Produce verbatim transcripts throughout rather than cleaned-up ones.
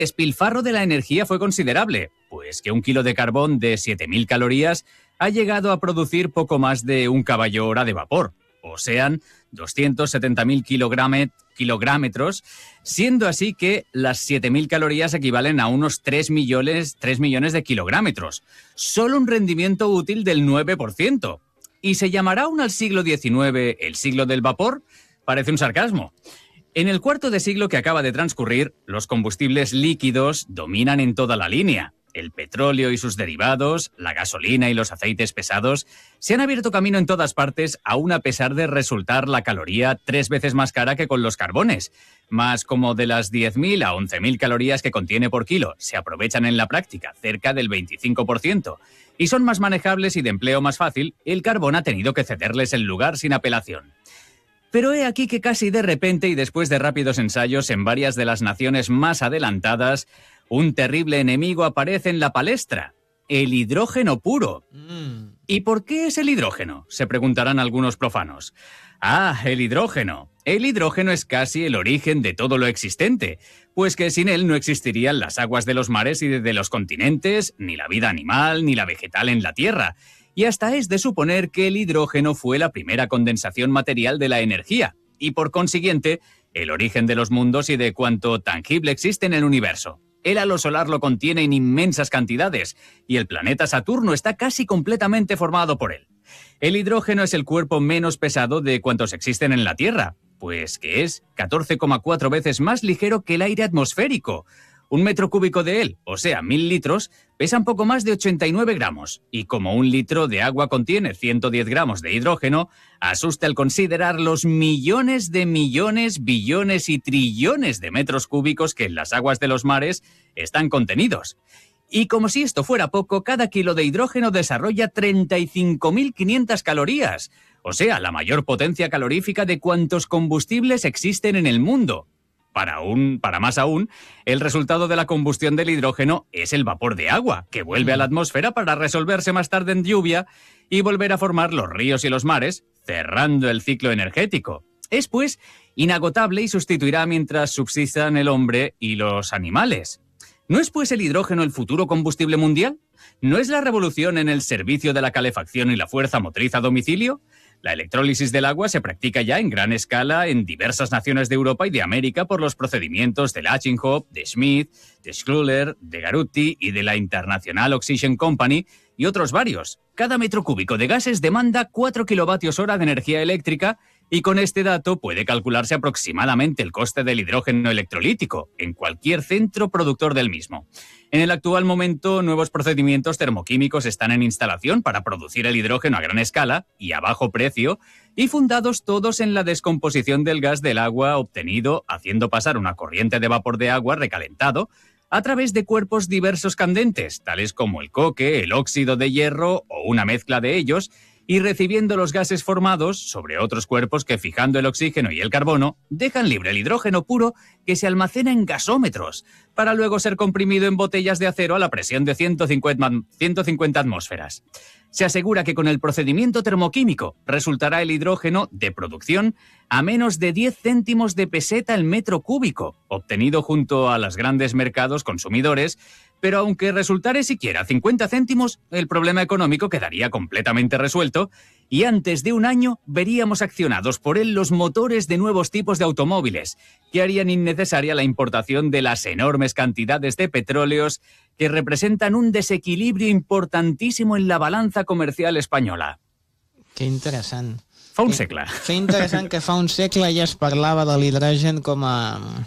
despilfarro de la energía fue considerable, pues que un kilo de carbón de siete mil calorías ha llegado a producir poco más de un caballo hora de vapor, o sean doscientos setenta mil kilográmetros, siendo así que las siete mil calorías equivalen a unos tres millones, tres millones de kilográmetros, solo un rendimiento útil del nueve por ciento. ¿Y se llamará aún al siglo diecinueve el siglo del vapor? Parece un sarcasmo. En el cuarto de siglo que acaba de transcurrir, los combustibles líquidos dominan en toda la línea. El petróleo y sus derivados, la gasolina y los aceites pesados se han abierto camino en todas partes, aún a pesar de resultar la caloría tres veces más cara que con los carbones. Más como de las diez mil a once mil calorías que contiene por kilo se aprovechan en la práctica, cerca del veinticinco por ciento, y son más manejables y de empleo más fácil, el carbón ha tenido que cederles el lugar sin apelación. Pero he aquí que casi de repente y después de rápidos ensayos en varias de las naciones más adelantadas, un terrible enemigo aparece en la palestra, el hidrógeno puro. Mm. ¿Y por qué es el hidrógeno?, se preguntarán algunos profanos. Ah, el hidrógeno. El hidrógeno es casi el origen de todo lo existente, pues que sin él no existirían las aguas de los mares y de los continentes, ni la vida animal, ni la vegetal en la Tierra. Y hasta es de suponer que el hidrógeno fue la primera condensación material de la energía, y por consiguiente, el origen de los mundos y de cuanto tangible existe en el universo. El halo solar lo contiene en inmensas cantidades, y el planeta Saturno está casi completamente formado por él. El hidrógeno es el cuerpo menos pesado de cuantos existen en la Tierra, pues que es catorce coma cuatro veces más ligero que el aire atmosférico. Un metro cúbico de él, o sea, mil litros, pesan poco más de ochenta y nueve gramos, y como un litro de agua contiene ciento diez gramos de hidrógeno, asusta el considerar los millones de millones, billones y trillones de metros cúbicos que en las aguas de los mares están contenidos. Y como si esto fuera poco, cada kilo de hidrógeno desarrolla treinta y cinco mil quinientas calorías, o sea, la mayor potencia calorífica de cuantos combustibles existen en el mundo. Para, un, para más aún, el resultado de la combustión del hidrógeno es el vapor de agua, que vuelve a la atmósfera para resolverse más tarde en lluvia y volver a formar los ríos y los mares, cerrando el ciclo energético. Es, pues, inagotable y sustituirá mientras subsistan el hombre y los animales. ¿No es, pues, el hidrógeno el futuro combustible mundial? ¿No es la revolución en el servicio de la calefacción y la fuerza motriz a domicilio? La electrólisis del agua se practica ya en gran escala en diversas naciones de Europa y de América por los procedimientos de Lachenhoff, de Schmidt, de Schluler, de Garutti y de la International Oxygen Company y otros varios. Cada metro cúbico de gases demanda cuatro kilovatios hora de energía eléctrica y con este dato puede calcularse aproximadamente el coste del hidrógeno electrolítico en cualquier centro productor del mismo. En el actual momento, nuevos procedimientos termoquímicos están en instalación para producir el hidrógeno a gran escala y a bajo precio, y fundados todos en la descomposición del gas del agua obtenido haciendo pasar una corriente de vapor de agua recalentado a través de cuerpos diversos candentes, tales como el coque, el óxido de hierro o una mezcla de ellos, y recibiendo los gases formados sobre otros cuerpos que, fijando el oxígeno y el carbono, dejan libre el hidrógeno puro que se almacena en gasómetros, para luego ser comprimido en botellas de acero a la presión de ciento cincuenta atmósferas. Se asegura que con el procedimiento termoquímico resultará el hidrógeno de producción a menos de diez céntimos de peseta el metro cúbico, obtenido junto a los grandes mercados consumidores, pero aunque resultare siquiera cincuenta céntimos, el problema económico quedaría completamente resuelto y antes de un año veríamos accionados por él los motores de nuevos tipos de automóviles, que harían innecesaria la importación de las enormes cantidades de petróleos que representan un desequilibrio importantísimo en la balanza comercial espanyola. Que interessant. Fa un segle. Que interessant que fa un segle ja es parlava de l'hidrogen com a,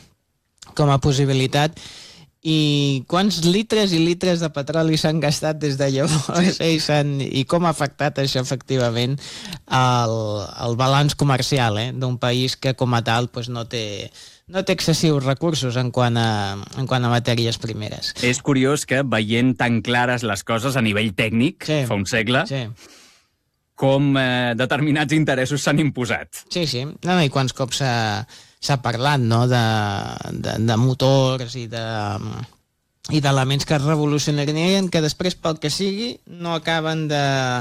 com a possibilitat. I quants litres i litres de petroli s'han gastat des de llavors i, i com ha afectat això efectivament el, el balanç comercial eh, d'un país que com a tal pues, no té... no té excessius recursos en quant a, en quant a matèries primeres. És curiós que veient tan clares les coses a nivell tècnic, sí, fa un segle, sí, com eh, determinats interessos s'han imposat. Sí, sí. No, i quants cops s'ha, s'ha parlat no? de, de, de motors i de... i d'elements que es revolucionarien que després, pel que sigui, no acaben de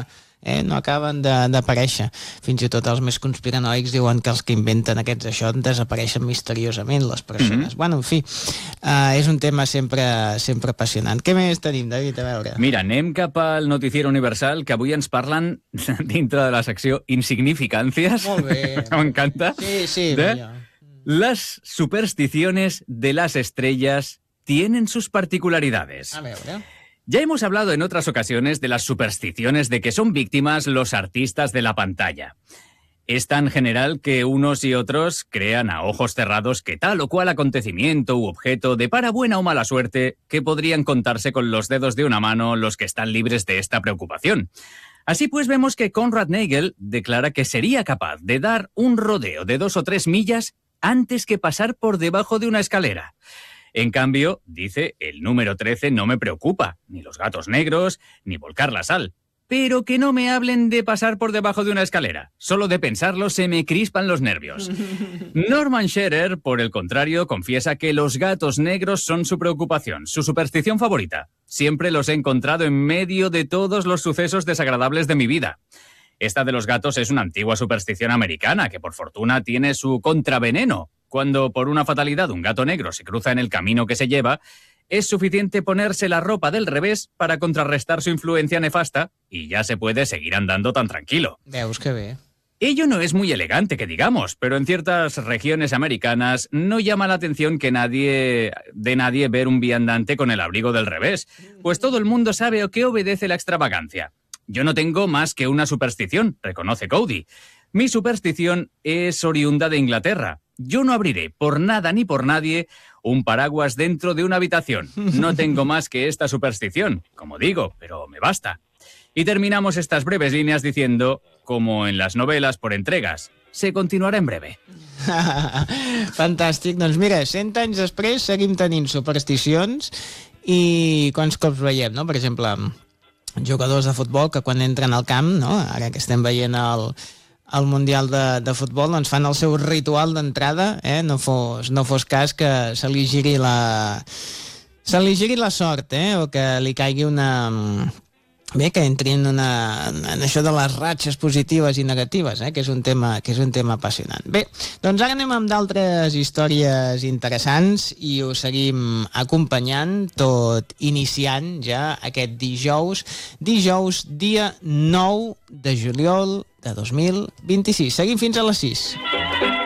eh? no acaben d'aparèixer. Fins i tot els més conspiranoics diuen que els que inventen aquests això desapareixen misteriosament, les persones. Mm-hmm. Bueno, en fi, uh, és un tema sempre, sempre apassionant. Què més tenim, David? A veure. Mira, anem cap al Noticiero Universal, que avui ens parlen dintre de la secció Insignificàncies. Molt bé. M'encanta. Sí, sí. De Millor. Las supersticiones de las estrellas tienen sus particularidades. A veure. Ya hemos hablado en otras ocasiones de las supersticiones de que son víctimas los artistas de la pantalla. Es tan general que unos y otros crean a ojos cerrados que tal o cual acontecimiento u objeto depara buena o mala suerte que podrían contarse con los dedos de una mano los que están libres de esta preocupación. Así pues, vemos que Conrad Nagel declara que sería capaz de dar un rodeo de dos o tres millas antes que pasar por debajo de una escalera. En cambio, dice, el número trece no me preocupa, ni los gatos negros, ni volcar la sal. Pero que no me hablen de pasar por debajo de una escalera. Solo de pensarlo se me crispan los nervios. Norman Scherer, por el contrario, confiesa que los gatos negros son su preocupación, su superstición favorita. Siempre los he encontrado en medio de todos los sucesos desagradables de mi vida. Esta de los gatos es una antigua superstición americana que por fortuna tiene su contraveneno. Cuando por una fatalidad un gato negro se cruza en el camino que se lleva, es suficiente ponerse la ropa del revés para contrarrestar su influencia nefasta y ya se puede seguir andando tan tranquilo. Veus que bé. Ello no es muy elegante, que digamos, pero en ciertas regiones americanas no llama la atención que nadie de nadie ver un viandante con el abrigo del revés, pues todo el mundo sabe a qué obedece la extravagancia. Yo no tengo más que una superstición, reconoce Cody. Mi superstición es oriunda de Inglaterra. Yo no abriré por nada ni por nadie un paraguas dentro de una habitación. No tengo más que esta superstición, como digo, pero me basta. Y terminamos estas breves líneas diciendo, como en las novelas por entregas, se continuarà en breve. Fantàstic. Doncs mira, cent anys després seguim tenint supersticions i quants cops veiem, no? Per exemple, jugadors de futbol que quan entren al camp, no? Ara que estem veient el, el Mundial de, de Futbol, doncs fan el seu ritual d'entrada, eh? no, fos, no fos cas que se li giri la, se li giri la sort, eh? O que li caigui una... Bé, que entri en, una, en això de les ratxes positives i negatives, eh? que, és un tema, que és un tema apassionant. Bé, doncs ara anem amb d'altres històries interessants i us seguim acompanyant, tot iniciant ja aquest dijous, dijous dia nou de juliol de dos mil vint-i-sis. Seguim fins a les sis.